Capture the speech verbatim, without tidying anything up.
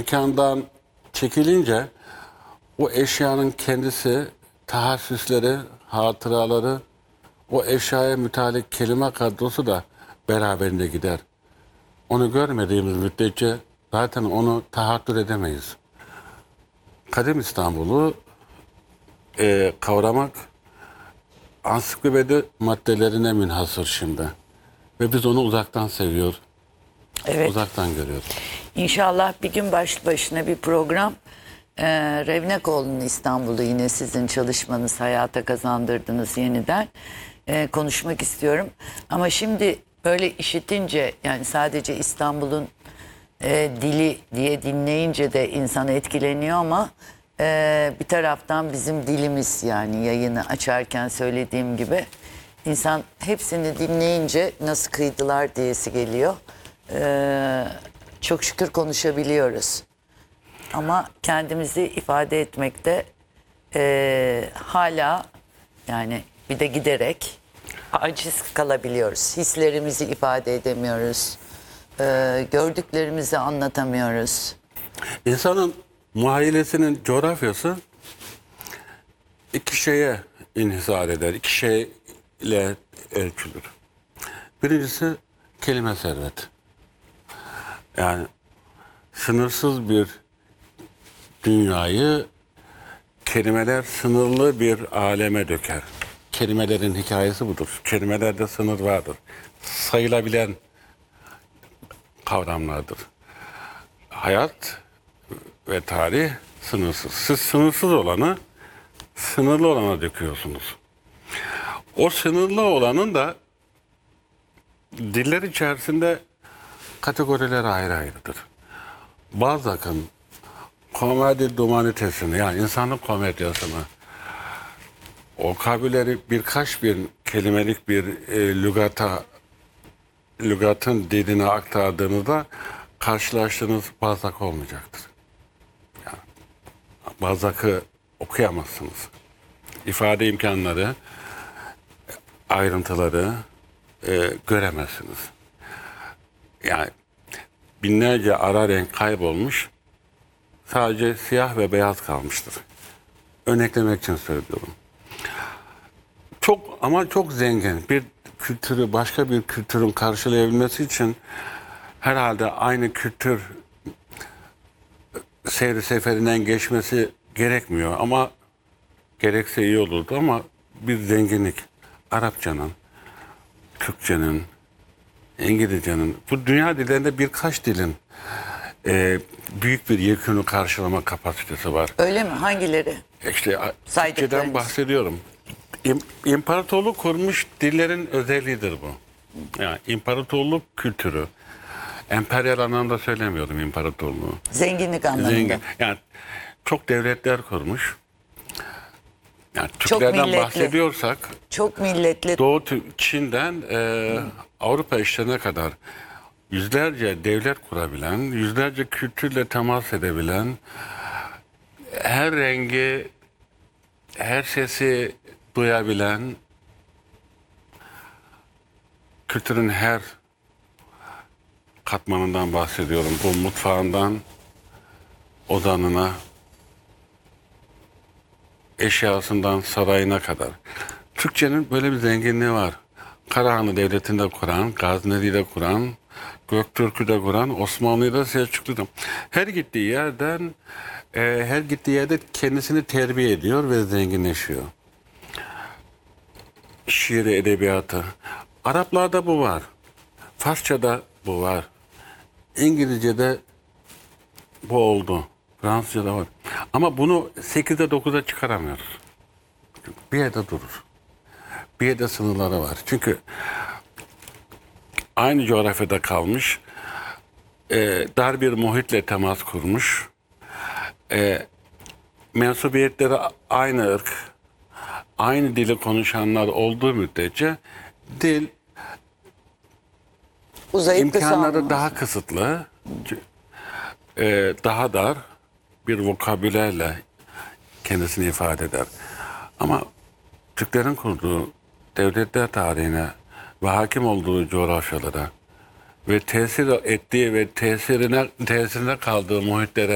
mekandan çekilince o eşyanın kendisi, tahassüsleri, hatıraları, o eşyaya mütalik kelime kadrosu da beraberinde gider. Onu görmediğimiz müddetçe zaten onu tahakkür edemeyiz. Kadim İstanbul'u e, kavramak ansiklopedi maddelerine münhasır şimdi. Ve biz onu uzaktan seviyor, Evet. uzaktan görüyoruz. İnşallah bir gün başlı başına bir program e, Revnekoğlu'nun İstanbul'u yine sizin çalışmanız, hayata kazandırdınız yeniden e, konuşmak istiyorum. Ama şimdi böyle işitince, yani sadece İstanbul'un e, dili diye dinleyince de insan etkileniyor ama e, bir taraftan bizim dilimiz, yani yayını açarken söylediğim gibi insan hepsini dinleyince nasıl kıydılar diyesi geliyor. Ee, çok şükür konuşabiliyoruz. Ama kendimizi ifade etmekte ee, hala, yani bir de giderek aciz kalabiliyoruz. Hislerimizi ifade edemiyoruz. Ee, gördüklerimizi anlatamıyoruz. İnsanın muhayyilesinin coğrafyası iki şeye inhisar eder, iki şeyle ölçülür. Birincisi kelime servet. Yani sınırsız bir dünyayı kelimeler sınırlı bir aleme döker. Kelimelerin hikayesi budur. Kelimelerde sınır vardır. Sayılabilen kavramlardır. Hayat ve tarih sınırsız. Siz sınırsız olanı sınırlı olana döküyorsunuz. O sınırlı olanın da diller içerisinde kategoriler ayrı ayrıdır. Balzac'ın komedi dumanitesini, yani insanlık komedyasını, o kabileri birkaç bin kelimelik bir e, lügata, lügatın diline aktardığınızda karşılaştığınız Balzac olmayacaktır. Yani Balzac'ı okuyamazsınız. İfade imkanları, ayrıntıları e, göremezsiniz. Yani binlerce ara renk kaybolmuş, sadece siyah ve beyaz kalmıştır. Örneklemek için söylüyorum. Çok ama çok zengin bir kültürü başka bir kültürün karşılayabilmesi için herhalde aynı kültür seyri seferinden geçmesi gerekmiyor ama gerekse iyi olurdu, ama bir zenginlik. Arapçanın, Türkçenin, İngilizcenin, bu dünya dillerinde birkaç dilin e, büyük bir yekünü karşılama kapasitesi var. Öyle mi? Hangileri? İşte Saydıklarınız. Türkçeden bahsediyorum. İm, imparatorluk kurmuş dillerin özelliğidir bu. Yani imparatorluk kültürü. Emperyal anlamda söylemiyorum imparatorluğu. Zenginlik anlamında. Zengin. Yani çok devletler kurmuş. Yani Çok Türklerden milletli. bahsediyorsak Çok milletli. Doğu Tü- Çin'den e, Avrupa işlerine kadar yüzlerce devlet kurabilen, yüzlerce kültürle temas edebilen, her rengi, her sesi duyabilen, kültürün her katmanından bahsediyorum. Bu mutfağından odanına, eşyasından sarayına kadar. Türkçenin böyle bir zenginliği var. Karahanlı Devleti'nde kuran, Gazneli'de kuran, Göktürk'ü kuran, Osmanlı'da, Selçuklu'da. Her gittiği yerden, e, her gittiği yerde kendisini terbiye ediyor ve zenginleşiyor. Şiiri, edebiyatı. Araplarda bu var. Farsça'da bu var. İngilizce'de bu oldu. Fransızca'da var. Ama bunu sekizde dokuza çıkaramıyoruz. Bir yerde durur. Bir yerde sınırları var. Çünkü aynı coğrafyada kalmış, e, dar bir muhitle temas kurmuş, e, mensubiyetleri aynı ırk, aynı dili konuşanlar olduğu müddetçe dil Uzayıp imkanları kısalmaz. daha kısıtlı, e, daha dar bir vokabülerle kendisini ifade eder. Ama Türklerin kurduğu devletler tarihine ve hakim olduğu coğrafyalara ve tesir ettiği ve tesirine tesirine kaldığı muhitlere